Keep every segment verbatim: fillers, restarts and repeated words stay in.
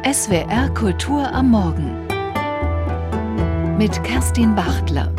S W R Kultur am Morgen mit Kerstin Bachtler.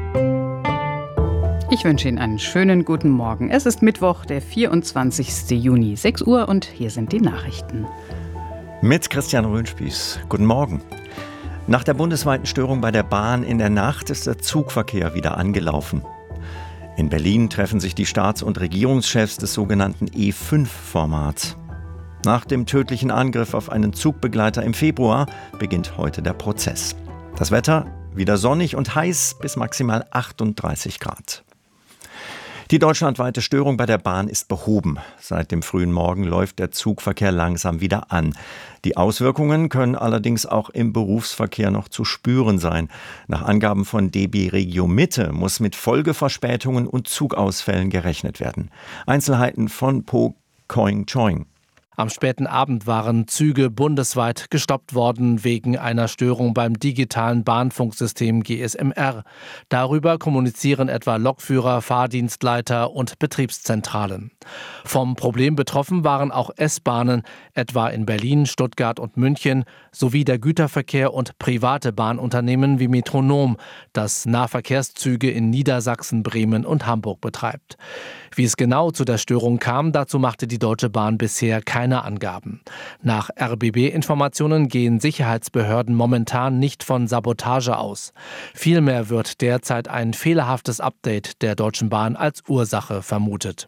Ich wünsche Ihnen einen schönen guten Morgen. Es ist Mittwoch, der vierundzwanzigsten Juni, sechs Uhr, und hier sind die Nachrichten. Mit Christian Röhnspieß. Guten Morgen. Nach der bundesweiten Störung bei der Bahn in der Nacht ist der Zugverkehr wieder angelaufen. In Berlin treffen sich die Staats- und Regierungschefs des sogenannten E fünf Formats. Nach dem tödlichen Angriff auf einen Zugbegleiter im Februar beginnt heute der Prozess. Das Wetter wieder sonnig und heiß bis maximal achtunddreißig Grad. Die deutschlandweite Störung bei der Bahn ist behoben. Seit dem frühen Morgen läuft der Zugverkehr langsam wieder an. Die Auswirkungen können allerdings auch im Berufsverkehr noch zu spüren sein. Nach Angaben von D B Regio Mitte muss mit Folgeverspätungen und Zugausfällen gerechnet werden. Einzelheiten von Po Koing Choing. Am späten Abend waren Züge bundesweit gestoppt worden wegen einer Störung beim digitalen Bahnfunksystem G S M R. Darüber kommunizieren etwa Lokführer, Fahrdienstleiter und Betriebszentralen. Vom Problem betroffen waren auch S-Bahnen, etwa in Berlin, Stuttgart und München, sowie der Güterverkehr und private Bahnunternehmen wie Metronom, das Nahverkehrszüge in Niedersachsen, Bremen und Hamburg betreibt. Wie es genau zu der Störung kam, dazu machte die Deutsche Bahn bisher keine Angaben. Nach R B B-Informationen gehen Sicherheitsbehörden momentan nicht von Sabotage aus. Vielmehr wird derzeit ein fehlerhaftes Update der Deutschen Bahn als Ursache vermutet.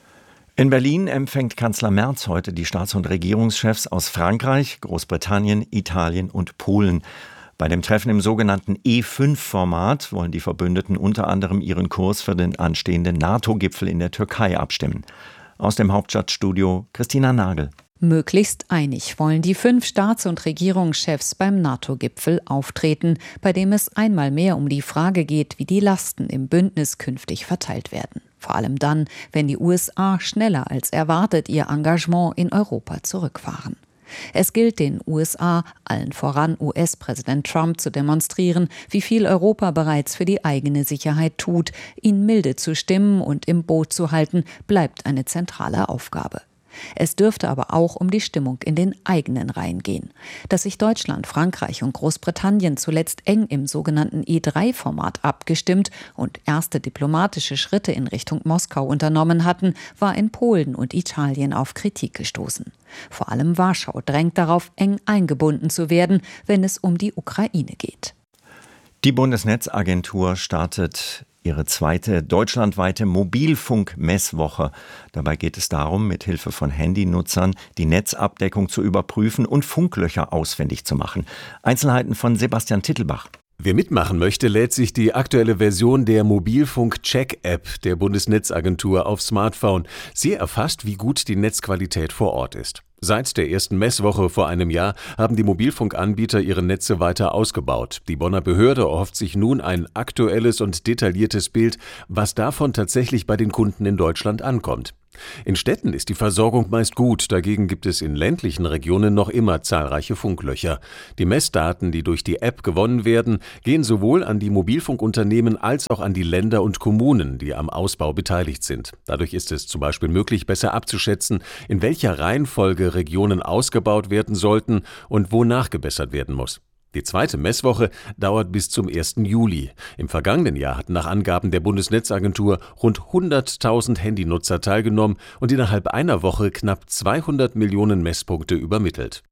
In Berlin empfängt Kanzler Merz heute die Staats- und Regierungschefs aus Frankreich, Großbritannien, Italien und Polen. Bei dem Treffen im sogenannten E fünf Format wollen die Verbündeten unter anderem ihren Kurs für den anstehenden NATO-Gipfel in der Türkei abstimmen. Aus dem Hauptstadtstudio Christina Nagel. Möglichst einig wollen die fünf Staats- und Regierungschefs beim NATO-Gipfel auftreten, bei dem es einmal mehr um die Frage geht, wie die Lasten im Bündnis künftig verteilt werden. Vor allem dann, wenn die U S A schneller als erwartet ihr Engagement in Europa zurückfahren. Es gilt den U S A, allen voran U S-Präsident Trump, zu demonstrieren, wie viel Europa bereits für die eigene Sicherheit tut. Ihn milde zu stimmen und im Boot zu halten, bleibt eine zentrale Aufgabe. Es dürfte aber auch um die Stimmung in den eigenen Reihen gehen. Dass sich Deutschland, Frankreich und Großbritannien zuletzt eng im sogenannten E drei Format abgestimmt und erste diplomatische Schritte in Richtung Moskau unternommen hatten, war in Polen und Italien auf Kritik gestoßen. Vor allem Warschau drängt darauf, eng eingebunden zu werden, wenn es um die Ukraine geht. Die Bundesnetzagentur startet ihre zweite deutschlandweite Mobilfunk-Messwoche. Dabei geht es darum, mit Hilfe von Handynutzern die Netzabdeckung zu überprüfen und Funklöcher ausfindig zu machen. Einzelheiten von Sebastian Tittelbach. Wer mitmachen möchte, lädt sich die aktuelle Version der Mobilfunk-Check-App der Bundesnetzagentur aufs Smartphone. Sie erfasst, wie gut die Netzqualität vor Ort ist. Seit der ersten Messwoche vor einem Jahr haben die Mobilfunkanbieter ihre Netze weiter ausgebaut. Die Bonner Behörde erhofft sich nun ein aktuelles und detailliertes Bild, was davon tatsächlich bei den Kunden in Deutschland ankommt. In Städten ist die Versorgung meist gut, dagegen gibt es in ländlichen Regionen noch immer zahlreiche Funklöcher. Die Messdaten, die durch die App gewonnen werden, gehen sowohl an die Mobilfunkunternehmen als auch an die Länder und Kommunen, die am Ausbau beteiligt sind. Dadurch ist es zum Beispiel möglich, besser abzuschätzen, in welcher Reihenfolge Regionen ausgebaut werden sollten und wo nachgebessert werden muss. Die zweite Messwoche dauert bis zum ersten Juli. Im vergangenen Jahr hatten nach Angaben der Bundesnetzagentur rund hunderttausend Handynutzer teilgenommen und innerhalb einer Woche knapp zweihundert Millionen Messpunkte übermittelt.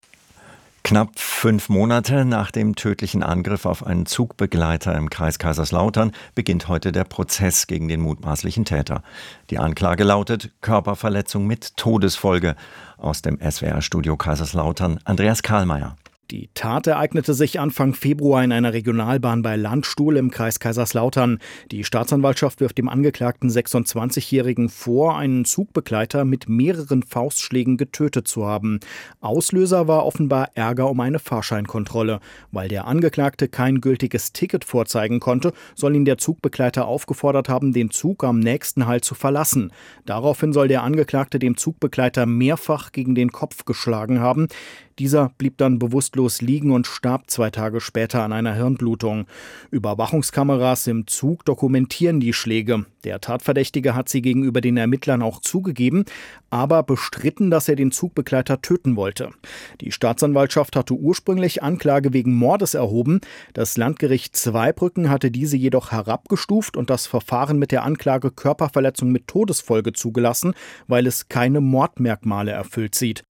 Knapp fünf Monate nach dem tödlichen Angriff auf einen Zugbegleiter im Kreis Kaiserslautern beginnt heute der Prozess gegen den mutmaßlichen Täter. Die Anklage lautet Körperverletzung mit Todesfolge. Aus dem S W R-Studio Kaiserslautern Andreas Karlmeier. Die Tat ereignete sich Anfang Februar in einer Regionalbahn bei Landstuhl im Kreis Kaiserslautern. Die Staatsanwaltschaft wirft dem angeklagten sechsundzwanzigjährigen vor, einen Zugbegleiter mit mehreren Faustschlägen getötet zu haben. Auslöser war offenbar Ärger um eine Fahrscheinkontrolle. Weil der Angeklagte kein gültiges Ticket vorzeigen konnte, soll ihn der Zugbegleiter aufgefordert haben, den Zug am nächsten Halt zu verlassen. Daraufhin soll der Angeklagte dem Zugbegleiter mehrfach gegen den Kopf geschlagen haben. Dieser blieb dann bewusstlos liegen und starb zwei Tage später an einer Hirnblutung. Überwachungskameras im Zug dokumentieren die Schläge. Der Tatverdächtige hat sie gegenüber den Ermittlern auch zugegeben, aber bestritten, dass er den Zugbegleiter töten wollte. Die Staatsanwaltschaft hatte ursprünglich Anklage wegen Mordes erhoben. Das Landgericht Zweibrücken hatte diese jedoch herabgestuft und das Verfahren mit der Anklage Körperverletzung mit Todesfolge zugelassen, weil es keine Mordmerkmale erfüllt sieht.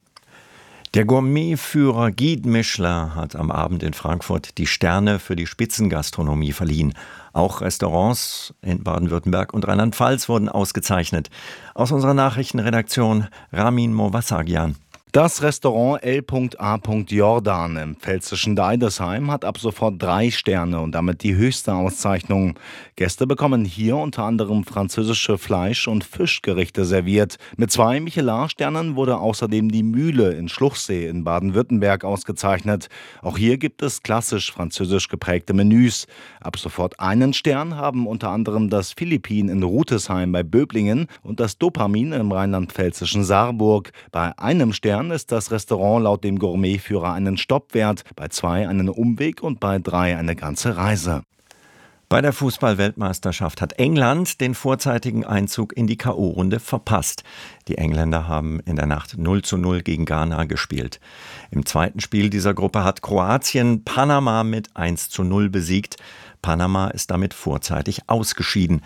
Der Gourmetführer Guide Michelin hat am Abend in Frankfurt die Sterne für die Spitzengastronomie verliehen. Auch Restaurants in Baden-Württemberg und Rheinland-Pfalz wurden ausgezeichnet. Aus unserer Nachrichtenredaktion Ramin Movassagyan. Das Restaurant L A Jordan im pfälzischen Deidesheim hat ab sofort drei Sterne und damit die höchste Auszeichnung. Gäste bekommen hier unter anderem französische Fleisch- und Fischgerichte serviert. Mit zwei Michelin-Sternen wurde außerdem die Mühle in Schluchsee in Baden-Württemberg ausgezeichnet. Auch hier gibt es klassisch französisch geprägte Menüs. Ab sofort einen Stern haben unter anderem das Philippin in Rutesheim bei Böblingen und das Dopamin im rheinland-pfälzischen Saarburg. Bei einem Stern ist das Restaurant laut dem Gourmetführer einen Stopp wert, bei zwei einen Umweg und bei drei eine ganze Reise. Bei der Fußball-Weltmeisterschaft hat England den vorzeitigen Einzug in die K O-Runde verpasst. Die Engländer haben in der Nacht null zu null gegen Ghana gespielt. Im zweiten Spiel dieser Gruppe hat Kroatien Panama mit eins zu null besiegt. Panama ist damit vorzeitig ausgeschieden.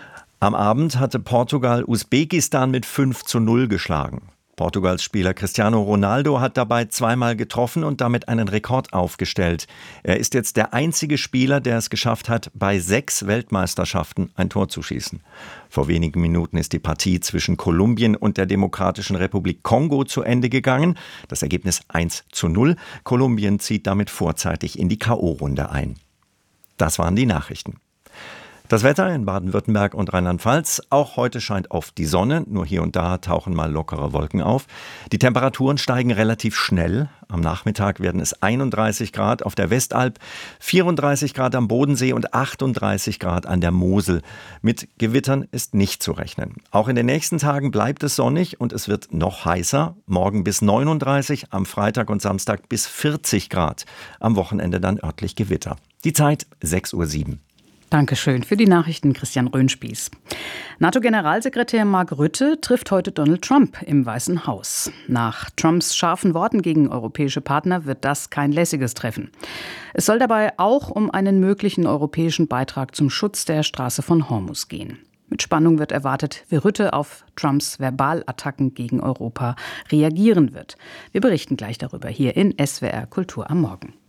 Am Abend hatte Portugal Usbekistan mit fünf zu null geschlagen. Portugals Spieler Cristiano Ronaldo hat dabei zweimal getroffen und damit einen Rekord aufgestellt. Er ist jetzt der einzige Spieler, der es geschafft hat, bei sechs Weltmeisterschaften ein Tor zu schießen. Vor wenigen Minuten ist die Partie zwischen Kolumbien und der Demokratischen Republik Kongo zu Ende gegangen. Das Ergebnis eins zu null. Kolumbien zieht damit vorzeitig in die K O-Runde ein. Das waren die Nachrichten. Das Wetter in Baden-Württemberg und Rheinland-Pfalz. Auch heute scheint oft die Sonne, nur hier und da tauchen mal lockere Wolken auf. Die Temperaturen steigen relativ schnell. Am Nachmittag werden es einunddreißig Grad auf der Westalb, vierunddreißig Grad am Bodensee und achtunddreißig Grad an der Mosel. Mit Gewittern ist nicht zu rechnen. Auch in den nächsten Tagen bleibt es sonnig und es wird noch heißer. Morgen bis neununddreißig, am Freitag und Samstag bis vierzig Grad. Am Wochenende dann örtlich Gewitter. Die Zeit sechs Uhr sieben. Dankeschön für die Nachrichten, Christian Röhnspieß. NATO-Generalsekretär Mark Rutte trifft heute Donald Trump im Weißen Haus. Nach Trumps scharfen Worten gegen europäische Partner wird das kein lässiges Treffen. Es soll dabei auch um einen möglichen europäischen Beitrag zum Schutz der Straße von Hormuz gehen. Mit Spannung wird erwartet, wie Rutte auf Trumps Verbalattacken gegen Europa reagieren wird. Wir berichten gleich darüber hier in S W R Kultur am Morgen.